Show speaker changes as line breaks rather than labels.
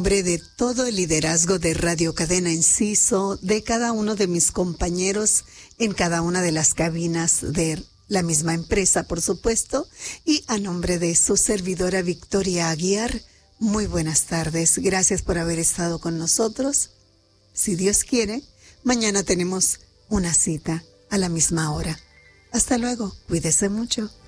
nombre de todo el liderazgo de Radio Cadena Enciso, de cada uno de mis compañeros en cada una de las cabinas de la misma empresa, por supuesto, y a nombre de su servidora Victoria Aguiar, muy buenas tardes. Gracias por haber estado con nosotros. Si Dios quiere, mañana tenemos una cita a la misma hora. Hasta luego. Cuídese mucho.